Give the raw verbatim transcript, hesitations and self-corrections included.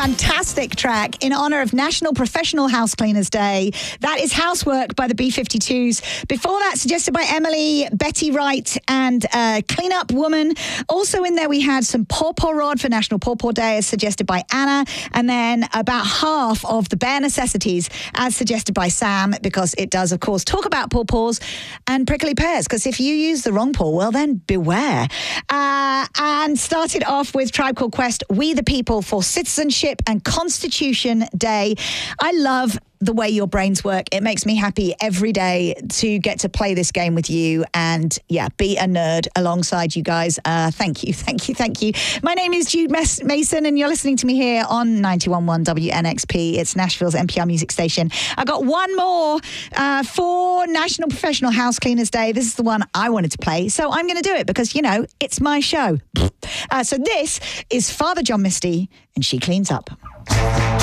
fantastic track in honor of National Professional House Cleaners Day. That is Housework by the B fifty-twos. Before that, suggested by Emily, Betty Wright, and uh, Clean Up Woman. Also in there, we had some Paw Paw Rod for National Paw Paw Day, as suggested by Anna. And then about half of the Bare Necessities, as suggested by Sam, because it does, of course, talk about paw paws and prickly pears. Because if you use the wrong paw, well, then beware. Uh, and started off with Tribe Called Quest, We the People for Citizenship and Constitution Day. I love the way your brains work. It makes me happy every day to get to play this game with you and, yeah, be a nerd alongside you guys. Uh, thank you, thank you, thank you. My name is Jude Mason, and you're listening to me here on ninety-one point one W N X P. It's Nashville's N P R music station. I got one more uh, for National Professional House Cleaners Day. This is the one I wanted to play, so I'm going to do it because, you know, it's my show. Uh, so this is Father John Misty, and She Cleans Up.